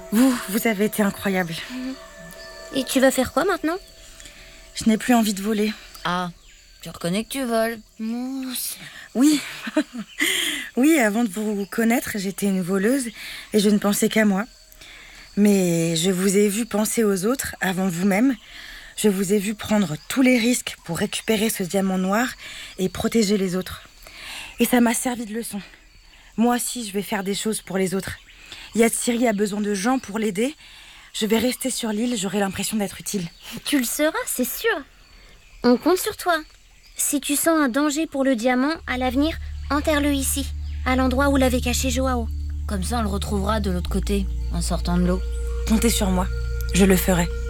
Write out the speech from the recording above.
Vous avez été incroyable. Et tu vas faire quoi maintenant? Je n'ai plus envie de voler. Ah, tu reconnais que tu voles? Mousse. Oui, oui, avant de vous connaître, j'étais une voleuse et je ne pensais qu'à moi. Mais je vous ai vu penser aux autres avant vous-même. Je vous ai vu prendre tous les risques pour récupérer ce diamant noir et protéger les autres. Et ça m'a servi de leçon. Moi aussi, je vais faire des choses pour les autres. Yatsiri a besoin de gens pour l'aider. Je vais rester sur l'île, j'aurai l'impression d'être utile. Tu le seras, c'est sûr. On compte sur toi. Si tu sens un danger pour le diamant, à l'avenir, enterre-le ici, à l'endroit où l'avait caché Joao. Comme ça, on le retrouvera de l'autre côté, en sortant de l'eau. Comptez sur moi, je le ferai.